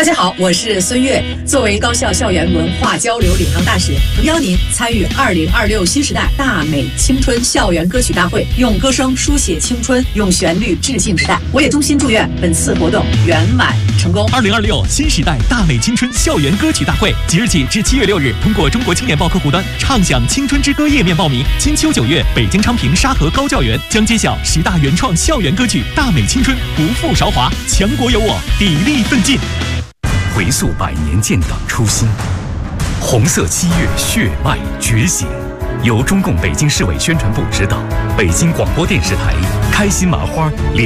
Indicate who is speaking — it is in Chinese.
Speaker 1: 大家好，我是孙悦。作为高校校园文化交流领航大使，邀您参与2026新时代大美青春校园歌曲大会，用歌声书写青春，用旋律致敬时代。我也衷心祝愿本次活动圆满成功。
Speaker 2: 2026新时代大美青春校园歌曲大会，即日起至7月6日，通过中国青年报客户端畅享青春之歌页面报名。金秋9月，北京昌平沙河高教园将揭晓10大原创校园歌曲，大美青春，不负韶华，强国有我，砥砺奋进。
Speaker 3: 回溯100年建党初心，红色7月血脉觉醒。由中共北京市委宣传部指导，北京广播电视台开心麻花